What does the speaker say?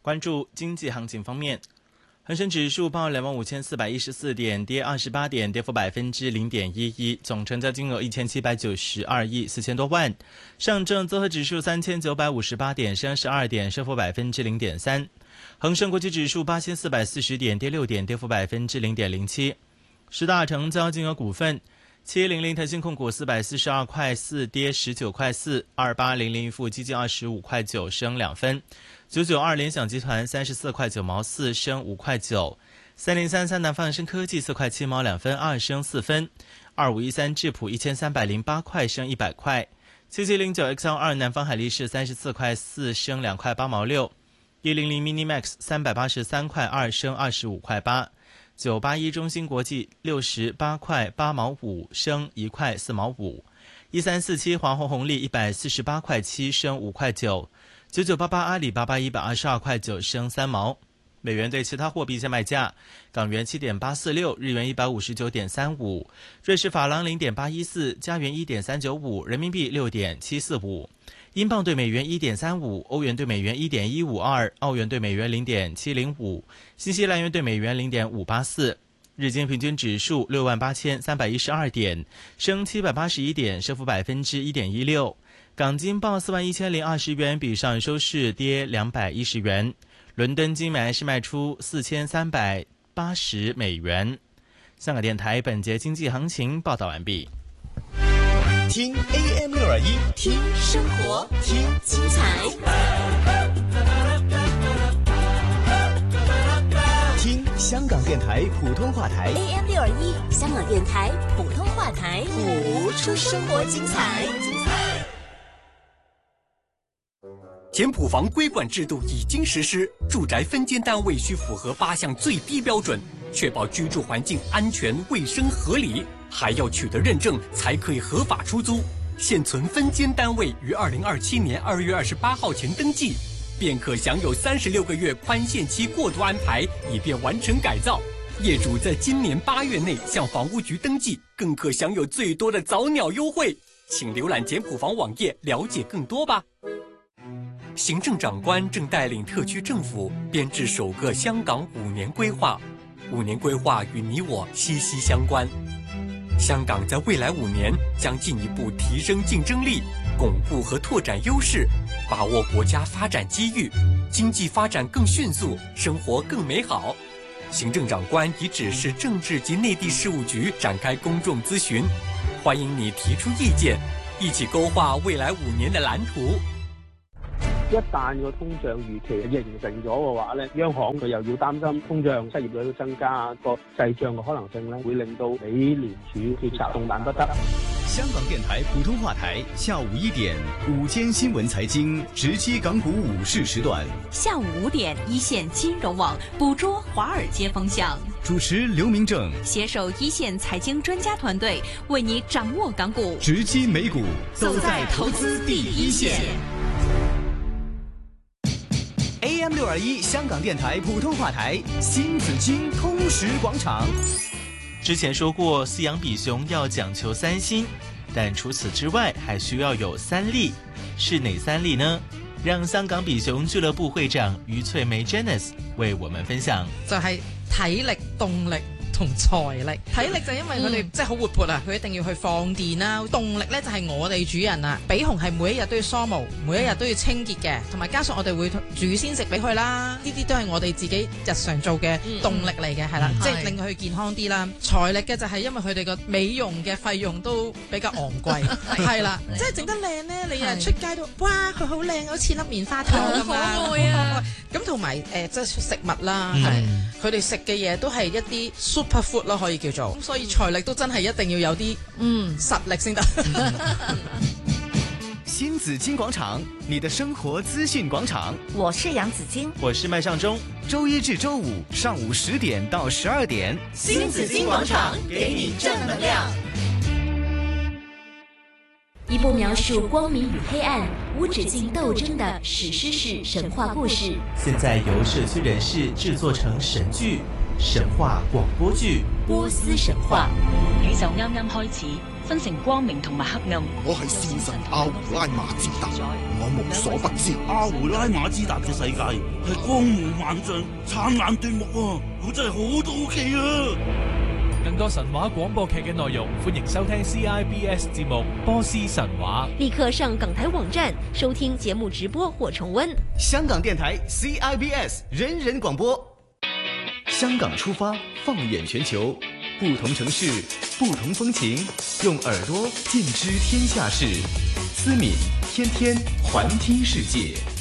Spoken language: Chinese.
关注经济行情方面，恒生指数报25,414点，跌28点，跌幅0.11%，总成交金额1792亿4千多万。上证综合指数3958点，升12点，升幅0.3%。恒生国际指数8440点，跌6点，跌幅0.07%。十大成交金额股份：7100腾讯控股442块4，跌19块4；2800富基金25块9，升2分；992联想集团34块9毛4，升5块9；3033南方恒生科技4块7毛2分，2升4分；2513智普1308块，升100块；7709XL2南方海力士34块4，升2块8毛6；100 Minimax 383块2，升25块8；981中芯国际68块8毛5，升1块4毛5；1347华虹红利148块7，升5块9；9988阿里巴巴122块9，升3毛。美元对其他货币价卖价：港元7.846，日元159.35，瑞士法郎0.814，加元1.395，人民币6.745，英镑对美元1.35，欧元对美元1.152，澳元对美元0.705，新西兰元对美元0.584。日经平均指数68312点，升781点，升幅1.16%。港金报41020元，比上收市跌210元。伦敦金买是卖出4380美元。香港电台本节经济行情报道完毕。 听 AM621， 听生活，听精彩， 听香港电台普通话台 AM621， 香港电台普通话台， 谱出生活精彩。 简谱房规管制度已经实施，住宅分间单位需符合8项最低标准，确保居住环境安全、卫生、合理，还要取得认证才可以合法出租。现存分间单位于2027年2月28号前登记，便可享有36个月宽限期过渡安排，以便完成改造。业主在今年8月内向房屋局登记，更可享有最多的早鸟优惠。请浏览简谱房网页了解更多吧。行政长官正带领特区政府编制首个香港5年规划，5年规划与你我息息相关。香港在未来5年将进一步提升竞争力，巩固和拓展优势，把握国家发展机遇，经济发展更迅速，生活更美好。行政长官已指示政治及内地事務局展開公眾諮詢，歡迎你提出意見，一起勾畫未來5年的藍圖。 一旦個通脹預期形成咗嘅話咧，央行佢又要擔心通脹、失業率都增加，個滯脹嘅可能性咧，會令到美聯儲決策動彈不得。 香港電台普通話台下午1點午間新聞財經直擊港股午市時段， 下午5點一線金融網捕捉華爾街風向， 主持劉明正攜手一線財經專家團隊，為你掌握港股， 直擊美股， 走在投資第一線。 AM621香港電台普通話台新紫荊通識廣場。 之前說過，飼養比熊要講求3心，但除此之外還需要有3力，是哪3力呢？讓香港比熊俱樂部會長余翠梅 Janice 為我們分享。 就係體力、動力同財力。體力就因為佢哋即係好活潑啊，佢一定要去放電啦。動力咧就係我哋主人啊，比熊係每一日都要梳毛，每一日都要清潔嘅，同埋加上我哋會煮鮮食俾佢啦，呢啲都係我哋自己日常做嘅動力嚟嘅，係啦，即係令佢健康啲啦。財力嘅就係因為佢哋個美容嘅費用都比較昂貴，係啦，即係整得靚咧，你日出街都哇佢好靚，好似粒棉花糖咁啦，可愛啊！咁同埋即係食物啦，係佢哋食嘅嘢都係一啲 super food 咯，可以叫做，所以財力都真係一定要有啲實力先得。 新紫荊廣場，你的生活資訊廣場。 我是楊子矜， 我是麥尚中。 周一至周五上午10點到12點， 新紫荊廣場給你正能量。一部描述光明與黑暗、無止境鬥爭的史詩式神話故事， 現在由社區人士製作成神劇、神話廣播劇《 波斯神話》。 宇宙啱啱開始， 分成光明同埋黑暗。 我係戰神阿胡拉馬茲達，我無所不知。 阿胡拉馬茲達嘅世界係光芒萬丈、燦爛奪目啊！我真係好好奇啊！ 更多神話廣播劇嘅內容，歡迎收聽 CIBS 節目《波斯神話》。 立刻上港台網站收聽節目直播或重溫。 香港電台 CIBS 人人廣播，香港出發，放眼全球，不同城市，不同風情，用耳朵見知天下事。思敏天天環聽世界。